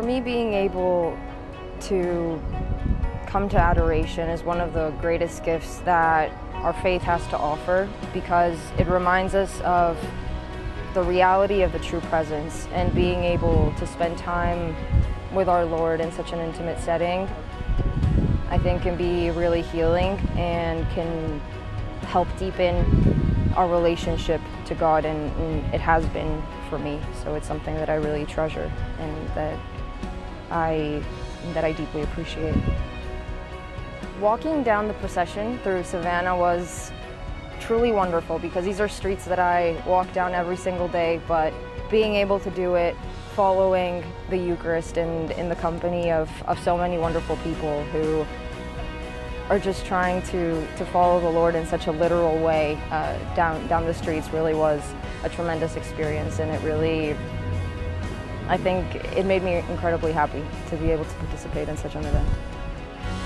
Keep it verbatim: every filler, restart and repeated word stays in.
me, being able to come to adoration is one of the greatest gifts that our faith has to offer, because it reminds us of the reality of the true presence, and being able to spend time with our Lord in such an intimate setting, I think can be really healing and can help deepen our relationship to God, and, and it has been for me. So it's something that I really treasure and that I, that I deeply appreciate. Walking down the procession through Savannah was truly wonderful, because these are streets that I walk down every single day, but being able to do it following the Eucharist and in the company of, of so many wonderful people who are just trying to, to follow the Lord in such a literal way uh, down, down the streets really was a tremendous experience, and it really, I think it made me incredibly happy to be able to participate in such an event.